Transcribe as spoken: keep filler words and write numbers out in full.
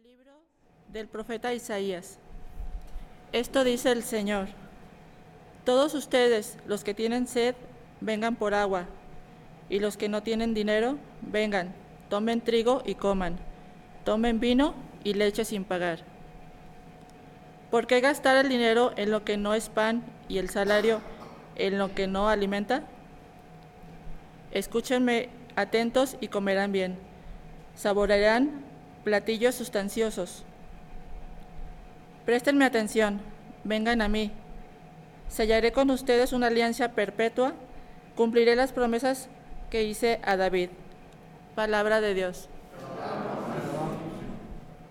Del libro del profeta Isaías. Esto dice el Señor: todos ustedes, los que tienen sed, vengan por agua, y los que no tienen dinero, vengan, tomen trigo y coman, tomen vino y leche sin pagar. ¿Por qué gastar el dinero en lo que no es pan y el salario en lo que no alimenta? Escúchenme atentos y comerán bien, saborearán platillos sustanciosos. Préstenme atención, vengan a mí. Sellaré con ustedes una alianza perpetua, cumpliré las promesas que hice a David. Palabra de Dios.